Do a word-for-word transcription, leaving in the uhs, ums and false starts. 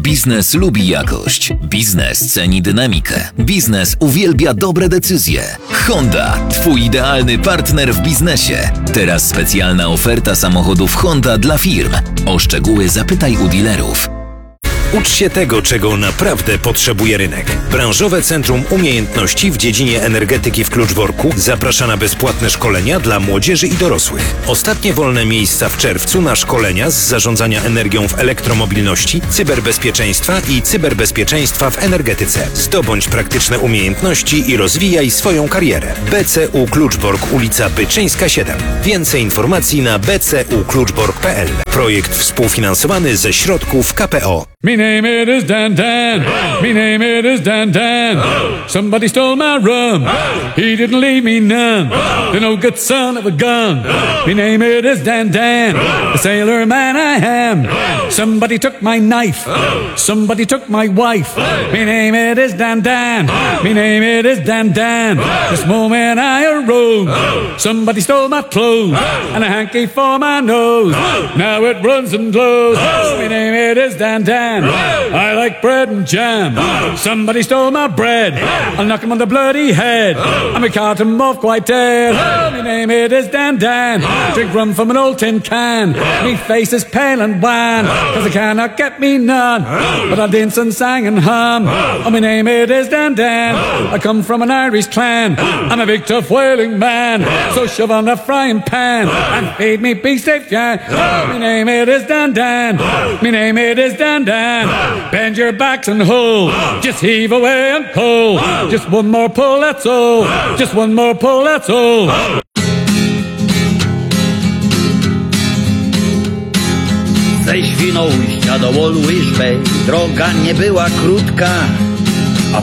Biznes lubi jakość. Biznes ceni dynamikę. Biznes uwielbia dobre decyzje. Honda, twój idealny partner w biznesie. Teraz specjalna oferta samochodów Honda dla firm. O szczegóły zapytaj u dealerów. Ucz się tego, czego naprawdę potrzebuje rynek. Branżowe Centrum Umiejętności w dziedzinie energetyki w Kluczborku zaprasza na bezpłatne szkolenia dla młodzieży i dorosłych. Ostatnie wolne miejsca w czerwcu na szkolenia z zarządzania energią w elektromobilności, cyberbezpieczeństwa i cyberbezpieczeństwa w energetyce. Zdobądź praktyczne umiejętności i rozwijaj swoją karierę. B C U Kluczbork, ulica Byczyńska siedem. Więcej informacji na b c u kluczbork kropka p l. Projekt współfinansowany ze środków K P O. Me name it is Dan Dan. Oh. Me name it is Dan Dan. Oh. Somebody stole my rum. Oh. He didn't leave me none. Oh. The no good son of a gun. Oh. Me name it is Dan Dan. Oh. The sailor man I am. Oh. Somebody took my knife. Oh. Somebody took my wife. Oh. Me name it is Dan Dan. Oh. Me name it is Dan Dan. Oh. This moment I arose. Oh. Somebody stole my clothes. Oh. And a hanky for my nose. Oh. Now it runs and glows. Oh. Me name it is Dan Dan. I like bread and jam. Oh. Somebody stole my bread. Oh. I'll knock him on the bloody head. Oh. I'm a cart him off quite dead. Oh. My name it is Dan Dan. Oh. Drink rum from an old tin can. Oh. Me face is pale and wan. Oh. Cause they cannot get me none. Oh. But I'll dance and sang and hum. Oh. Oh, my name it is Dan Dan. Oh. I come from an Irish clan. Oh. I'm a big tough whaling man. Oh. So shove on the frying pan. Oh. And feed me beefsteak yeah. Oh. My name it is Dan Dan. Oh. My name it is Dan Dan. Oh. Bend your backs and hold. Oh. Just heave away and pull. Oh. Just one more pull, that's all. Oh. Just one more pull, that's all. Oh. Ze Świnoujścia do Woluszby droga nie była krótka.